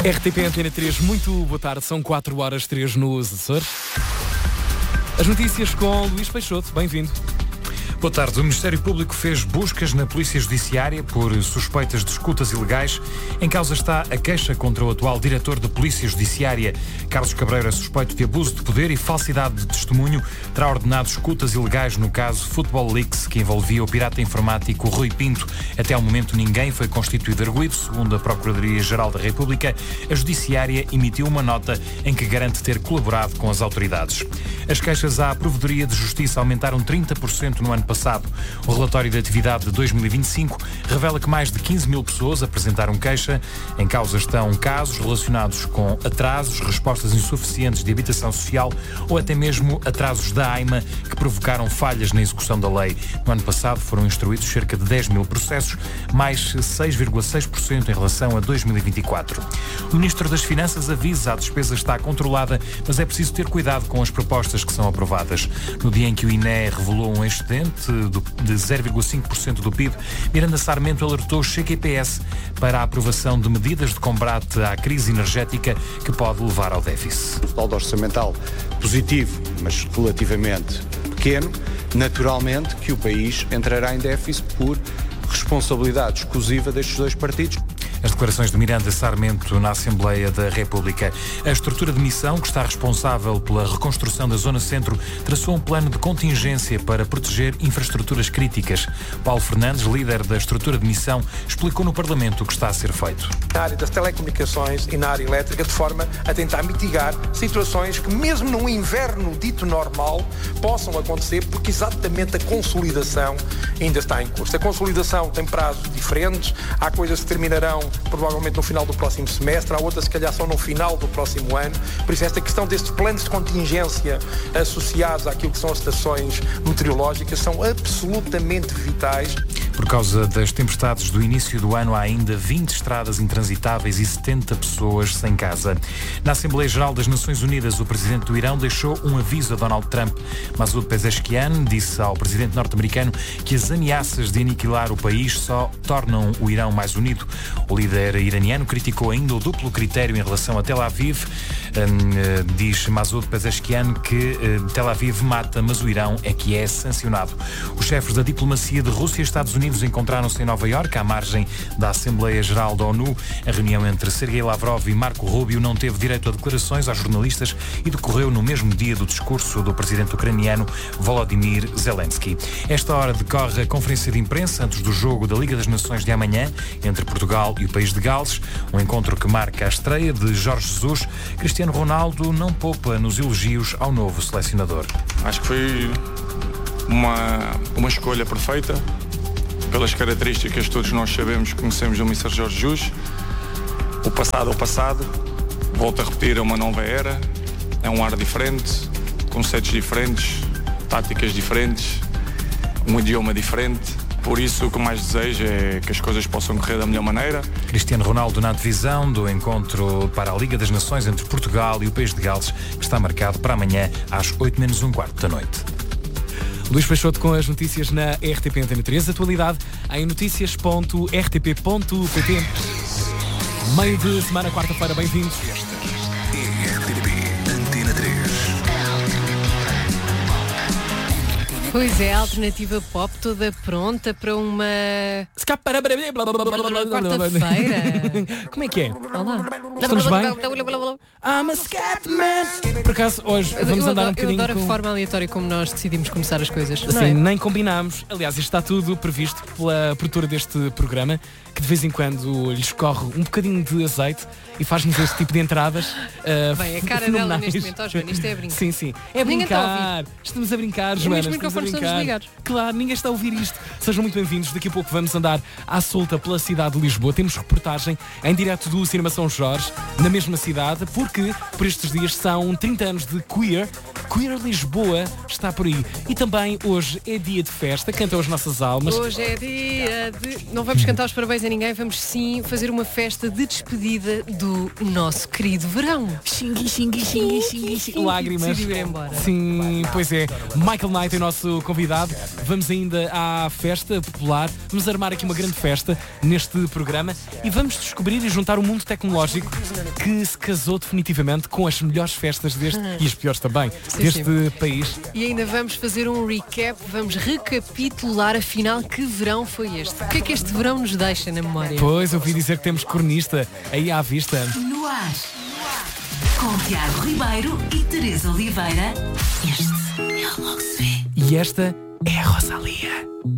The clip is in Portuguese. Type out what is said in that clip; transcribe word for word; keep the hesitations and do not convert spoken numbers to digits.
R T P Antena três, muito boa tarde, são quatro horas três nos Açores. As notícias com Luís Peixoto, bem-vindo. Boa tarde. O Ministério Público fez buscas na Polícia Judiciária por suspeitas de escutas ilegais. Em causa está a queixa contra o atual diretor da Polícia Judiciária. Carlos Cabreiro é suspeito de abuso de poder e falsidade de testemunho. Terá ordenado escutas ilegais no caso Football Leaks, que envolvia o pirata informático Rui Pinto. Até ao momento ninguém foi constituído arguido. Segundo a Procuradoria-Geral da República, a Judiciária emitiu uma nota em que garante ter colaborado com as autoridades. As queixas à Provedoria de Justiça aumentaram trinta por cento no ano passado. O relatório de atividade de dois mil e vinte e cinco revela que mais de quinze mil pessoas apresentaram queixa. Em causa estão casos relacionados com atrasos, respostas insuficientes de habitação social ou até mesmo atrasos da AIMA que provocaram falhas na execução da lei. No ano passado foram instruídos cerca de dez mil processos, mais seis vírgula seis por cento em relação a dois mil e vinte e quatro. O Ministro das Finanças avisa: a despesa está controlada, mas é preciso ter cuidado com as propostas que são aprovadas. No dia em que o I N E revelou um excedente de zero vírgula cinco por cento do P I B, Miranda Sarmento alertou o C Q P S para a aprovação de medidas de combate à crise energética que pode levar ao déficit. O saldo orçamental positivo, mas relativamente pequeno, naturalmente que o país entrará em déficit por responsabilidade exclusiva destes dois partidos. As declarações de Miranda Sarmento na Assembleia da República. A estrutura de missão, que está responsável pela reconstrução da Zona Centro, traçou um plano de contingência para proteger infraestruturas críticas. Paulo Fernandes, líder da estrutura de missão, explicou no Parlamento o que está a ser feito. Na área das telecomunicações e na área elétrica, de forma a tentar mitigar situações que, mesmo num inverno dito normal, possam acontecer, porque exatamente a consolidação ainda está em curso. A consolidação tem prazos diferentes, há coisas que terminarão provavelmente no final do próximo semestre, há outras se calhar só no final do próximo ano. Por isso esta questão destes planos de contingência associados àquilo que são as estações meteorológicas são absolutamente vitais. Por causa das tempestades do início do ano, há ainda vinte estradas intransitáveis e setenta pessoas sem casa. Na Assembleia Geral das Nações Unidas, o presidente do Irão deixou um aviso a Donald Trump. Masoud Pezeshkian disse ao presidente norte-americano que as ameaças de aniquilar o país só tornam o Irão mais unido. O líder iraniano criticou ainda o duplo critério em relação a Tel Aviv. Um, diz Masoud Pezeshkian que uh, Tel Aviv mata, mas o Irão é que é sancionado. Os chefes da diplomacia de Rússia e Estados Unidos encontraram-se em Nova Iorque, à margem da Assembleia Geral da ONU. A reunião entre Sergei Lavrov e Marco Rubio não teve direito a declarações aos jornalistas e decorreu no mesmo dia do discurso do presidente ucraniano Volodymyr Zelensky. Esta hora decorre a conferência de imprensa antes do jogo da Liga das Nações de amanhã, entre Portugal e o país de Gales, um encontro que marca a estreia de Jorge Jesus. Cristiano Ronaldo não poupa nos elogios ao novo selecionador. Acho que foi uma, uma escolha perfeita, pelas características que todos nós sabemos, conhecemos do mister Jorge Jesus. O passado é o passado, volto a repetir, é uma nova era, é um ar diferente, conceitos diferentes, táticas diferentes, um idioma diferente. Por isso, o que mais desejo é que as coisas possam correr da melhor maneira. Cristiano Ronaldo na divisão do encontro para a Liga das Nações entre Portugal e o país de Gales, que está marcado para amanhã às oito menos um quarto da noite. Luís Peixoto com as notícias na R T P Antena três. Atualidade em notícias ponto r t p ponto p t. Meio de semana, quarta-feira, bem-vindos. R T P Antena três. Pois é, a alternativa pop toda pronta para uma quarta-feira. Como é que é? Olá. Estamos bem? I'm a Scatman. Por acaso, hoje vamos eu andar adoro, um bocadinho eu adoro com... a forma aleatória como nós decidimos começar as coisas. Não Sim, é? nem combinámos. Aliás, isto está tudo previsto pela produtora deste programa, que de vez em quando lhes corre um bocadinho de azeite e faz-nos esse tipo de entradas. Uh, Bem, a cara dela neste momento, oh, Joana, isto é brincar. Sim, sim. É Ninguém está a brincar. Estamos a brincar, Joana. Os microfones estão desligados. Claro, ninguém está a ouvir isto. Sejam muito bem-vindos. Daqui a pouco vamos andar à solta pela cidade de Lisboa. Temos reportagem em direto do Cinema São Jorge, na mesma cidade, porque por estes dias são trinta anos de Queer, Queer Lisboa está por aí. E também hoje é dia de festa, cantam as nossas almas. Hoje é dia de... Não vamos cantar os parabéns a ninguém, vamos sim fazer uma festa de despedida do nosso querido verão. Xingui, xingui, xingui, xingui, xingui. Lágrimas. Decidiu ir embora. Sim, pois é. Michael Knight é o nosso convidado. Vamos ainda à festa popular. Vamos armar aqui uma grande festa neste programa e vamos descobrir e juntar o mundo tecnológico que se casou definitivamente com as melhores festas deste e as piores também Sim, deste sim. país. E ainda vamos fazer um recap, vamos recapitular afinal que verão foi este. O que é que este verão nos deixa na memória? Pois, ouvi dizer que temos cornista aí à vista. No ar, com Tiago Ribeiro e Teresa Oliveira, este é o Logo Se Vê. E esta é a Rosalia.